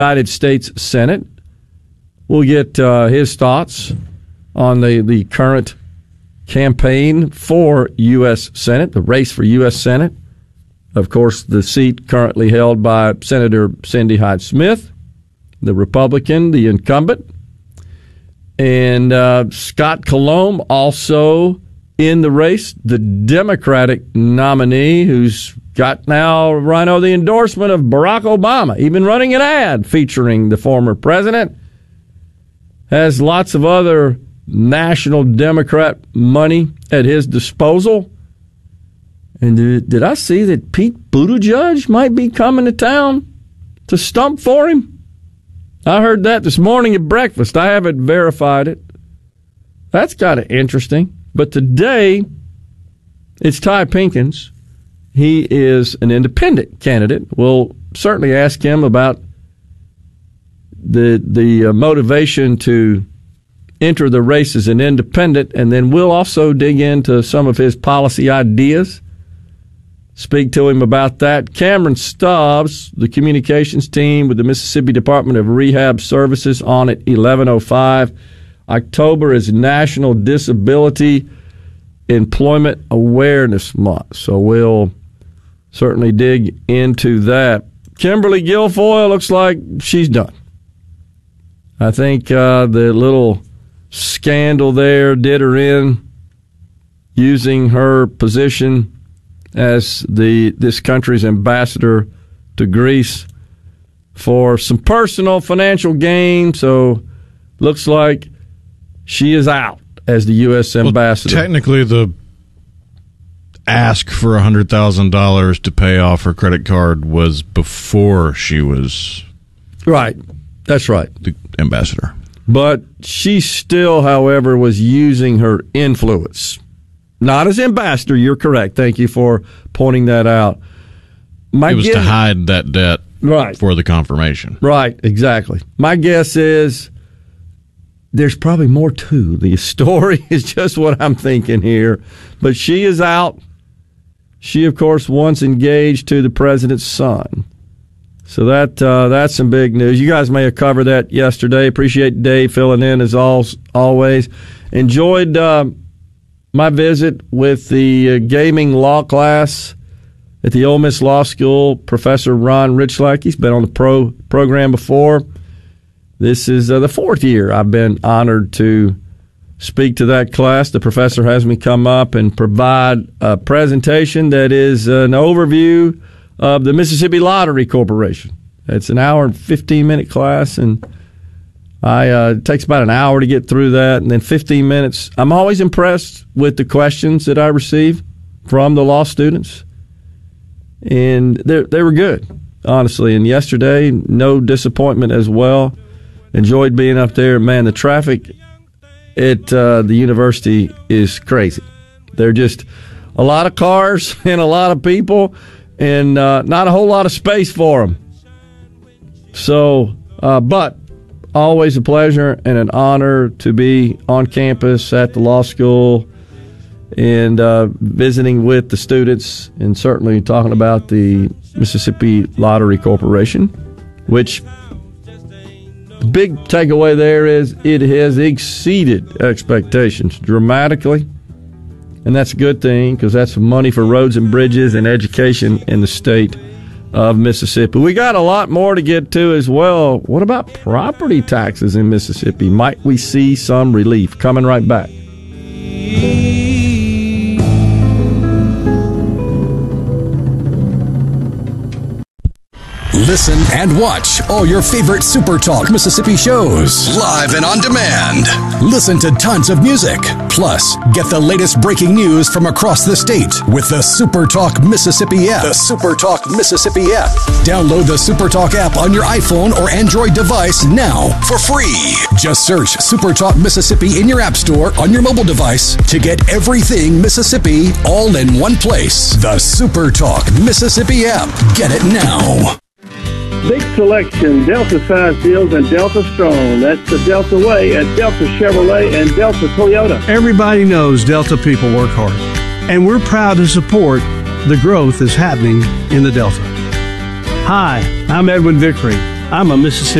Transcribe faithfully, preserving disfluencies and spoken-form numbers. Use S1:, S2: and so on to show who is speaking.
S1: United States Senate. We'll get uh, his thoughts on the, the current campaign for U S Senate, the race for U S Senate. Of course, the seat currently held by Senator Cindy Hyde-Smith, the Republican, the incumbent. And uh, Scott Colomb also in the race, the Democratic nominee who's got now, Rhino, the endorsement of Barack Obama, even running an ad featuring the former president, has lots of other national Democrat money at his disposal. And did, did I see that Pete Buttigieg might be coming to town to stump for him? I heard that this morning at breakfast. I haven't verified it. That's kind of interesting. But today, it's Ty Pinkins. He is an independent candidate. We'll certainly ask him about the the uh, motivation to enter the race as an independent, and then we'll also dig into some of his policy ideas, speak to him about that. Cameron Stubbs, the communications team with the Mississippi Department of Rehab Services, on at eleven oh five. October is National Disability Employment Awareness Month, so we'll certainly dig into that. Kimberly Guilfoyle looks like she's done. I think uh, the little scandal there did her in, using her position as the this country's ambassador to Greece for some personal financial gain. So looks like she is out as the U S ambassador.
S2: Well, technically, the ask for one hundred thousand dollars to pay off her credit card was before she was
S1: right. That's right.
S2: the ambassador.
S1: But she still, however, was using her influence. Not as ambassador, you're correct. Thank you for pointing that out. My
S2: it was
S1: guess,
S2: to hide that debt
S1: right.
S2: for the confirmation.
S1: Right, exactly. My guess is there's probably more to the story, is just what I'm thinking here. But she is out. She, of course, once engaged to the president's son. So that uh, that's some big news. You guys may have covered that yesterday. Appreciate Dave filling in as always. Enjoyed uh, my visit with the uh, gaming law class at the Ole Miss Law School. Professor Ron Richlack, he's been on the pro program before. This is uh, the fourth year I've been honored to speak to that class. The professor has me come up and provide a presentation that is an overview of the Mississippi Lottery Corporation. It's an hour and fifteen minute class, and I uh, it takes about an hour to get through that, and then fifteen minutes. I'm always impressed with the questions that I receive from the law students, and they they were good, honestly. And yesterday, no disappointment as well. Enjoyed being up there. Man, the traffic at uh, the university is crazy. They're just a lot of cars and a lot of people, and uh, not a whole lot of space for them. So, uh, but always a pleasure and an honor to be on campus at the law school and uh, visiting with the students, and certainly talking about the Mississippi Lottery Corporation, which the big takeaway there is it has exceeded expectations dramatically. And that's a good thing, because that's money for roads and bridges and education in the state of Mississippi. We got a lot more to get to as well. What about property taxes in Mississippi? Might we see some relief? Coming right back.
S3: Listen and watch all your favorite Super Talk Mississippi shows live and on demand. Listen to tons of music. Plus, get the latest breaking news from across the state with the Super Talk Mississippi app. The Super Talk Mississippi app. Download the Super Talk app on your iPhone or Android device now for free. Just search Super Talk Mississippi in your app store on your mobile device to get everything Mississippi all in one place. The Super Talk Mississippi app. Get it now.
S4: Big selection, Delta-sized deals, and Delta Strong. That's the Delta way at Delta Chevrolet and Delta Toyota.
S5: Everybody knows Delta people work hard, and we're proud to support the growth that's happening in the Delta. Hi, I'm Edwin Vickery, I'm a Mississippi